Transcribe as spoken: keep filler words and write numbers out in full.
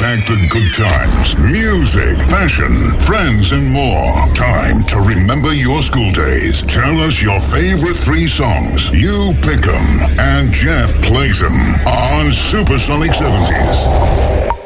back the good times, music, fashion, friends, and more. Time to remember your school days. Tell us your favorite three songs. You pick them, and Jeff plays them on Supersonic seventies.